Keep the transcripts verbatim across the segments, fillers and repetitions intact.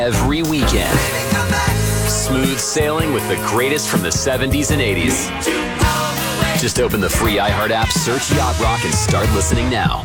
Every weekend. Smooth sailing with the greatest from the seventies and eighties. Just open the free iHeart app, search Yacht Rock, and start listening now.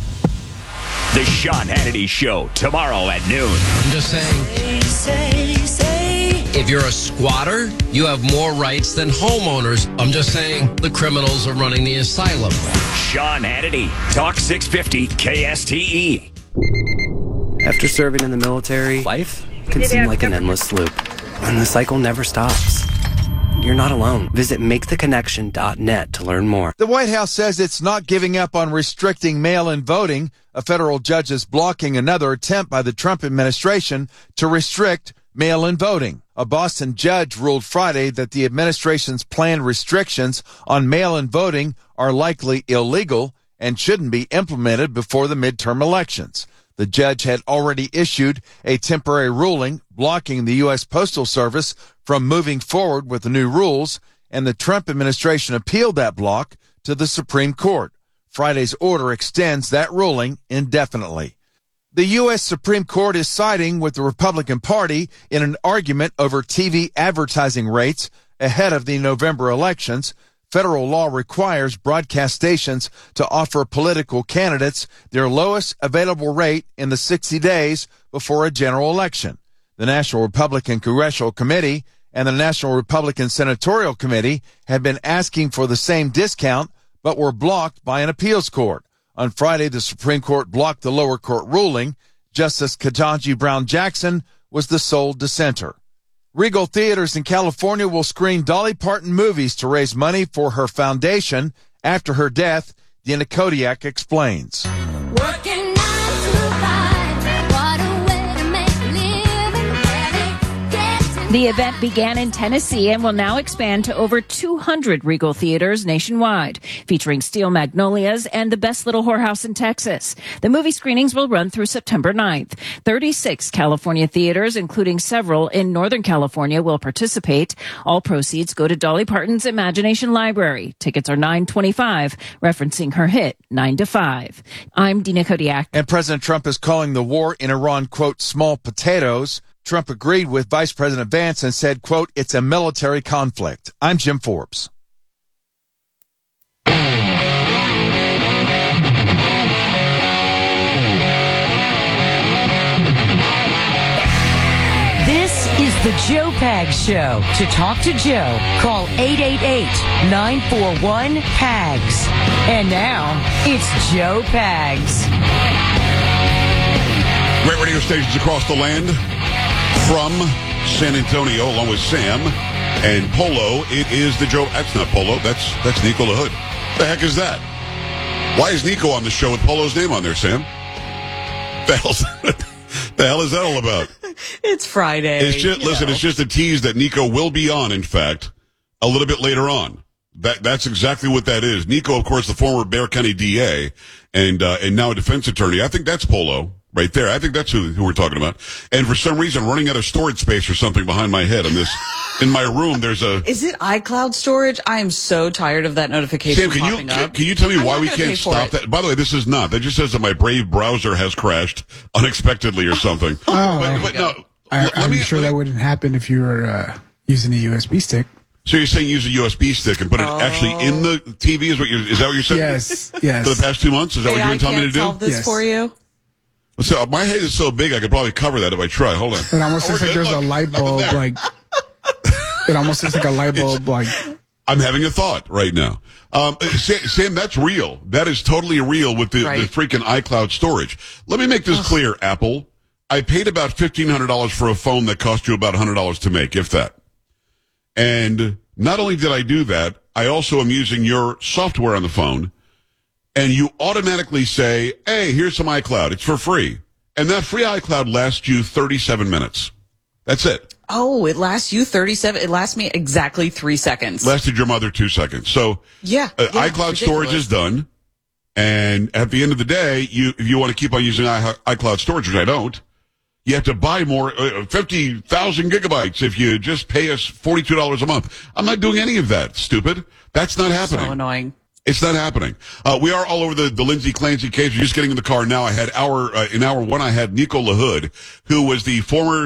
The Sean Hannity Show, tomorrow at noon. I'm just saying, say, say. If you're a squatter, you have more rights than homeowners. I'm just saying, the criminals are running the asylum. Sean Hannity, Talk six fifty K S T E. After serving in the military, life can seem like an endless loop, and the cycle never stops. You're not alone. Visit make the connection dot net to learn more. The White House says it's not giving up on restricting mail-in voting. A federal judge is blocking another attempt by the Trump administration to restrict mail-in voting. A Boston judge ruled Friday that the administration's planned restrictions on mail-in voting are likely illegal and shouldn't be implemented before the midterm elections. The judge had already issued a temporary ruling blocking the U S Postal Service from moving forward with the new rules, and the Trump administration appealed that block to the Supreme Court. Friday's order extends that ruling indefinitely. The U S Supreme Court is siding with the Republican Party in an argument over T V advertising rates ahead of the November elections. Federal law requires broadcast stations to offer political candidates their lowest available rate in the sixty days before a general election. The National Republican Congressional Committee and the National Republican Senatorial Committee have been asking for the same discount, but were blocked by an appeals court. On Friday, the Supreme Court blocked the lower court ruling. Justice Ketanji Brown Jackson was the sole dissenter. Regal Theaters in California will screen Dolly Parton movies to raise money for her foundation after her death. Dina Kodiak explains. Working nine to five, what a way to make a living. The event began in Tennessee and will now expand to over two hundred Regal Theaters nationwide, featuring Steel Magnolias and The Best Little Whorehouse in Texas. The movie screenings will run through September ninth. thirty-six California theaters, including several in Northern California, will participate. All proceeds go to Dolly Parton's Imagination Library. Tickets are nine twenty-five, referencing her hit nine to five. I'm Dina Kodiak. And President Trump is calling the war in Iran, quote, small potatoes. Trump agreed with Vice President Vance and said, quote, it's a military conflict. I'm Jim Forbes. This is the Joe Pags Show. To talk to Joe, call eight eight eight, nine four one, P A G S. And now, it's Joe Pags. Great radio stations across the land. From San Antonio, along with Sam and Polo, it is the Joe. That's not Polo. That's that's Nico LaHood. The heck is that? Why is Nico on the show with Polo's name on there, Sam? The hell's, the hell is that all about? It's Friday. It's just listen. Know. It's just a tease that Nico will be on. In fact, a little bit later on. That that's exactly what that is. Nico, of course, the former Bexar County D A and uh, and now a defense attorney. I think that's Polo. Right there. I think that's who, who we're talking about. And for some reason, running out of storage space or something behind my head on this. In my room, there's a... Is it iCloud storage? I am so tired of that notification Sam, can you, popping can, up. Can you tell me I'm why we can't stop that? By the way, this is not. That just says that my Brave browser has crashed unexpectedly or something. Oh, but, but no. I, I'm me, sure that wouldn't happen if you were uh, using a U S B stick. So you're saying use a U S B stick and put it oh. actually in the T V? Is what you're, is that what you're saying? Yes, yes. For the past two months? Is that hey, what you've been telling me to do? I can't solve this yes. for you. So my head is so big, I could probably cover that if I try. Hold on. It almost looks like there's a light bulb, like... It almost looks like a light bulb, like... I'm having a thought right now. Um, Sam, Sam, that's real. That is totally real with the, right. the freaking iCloud storage. Let me make this clear, Apple. I paid about fifteen hundred dollars for a phone that cost you about one hundred dollars to make, if that. And not only did I do that, I also am using your software on the phone, and you automatically say, hey, here's some iCloud. It's for free. And that free iCloud lasts you thirty-seven minutes. That's it. Oh, it lasts you thirty-seven. It lasts me exactly three seconds. Lasted your mother two seconds. So yeah, uh, yeah iCloud ridiculous. storage is done. And at the end of the day, you if you want to keep on using I, iCloud storage, which I don't, you have to buy more, uh, fifty thousand gigabytes if you just pay us forty-two dollars a month. I'm not doing any of that, stupid. That's not happening. So annoying. It's not happening. Uh, we are all over the, the Lindsay Clancy case. We're just getting in the car now. I had hour, uh, in hour one, I had Nico LaHood, who was the former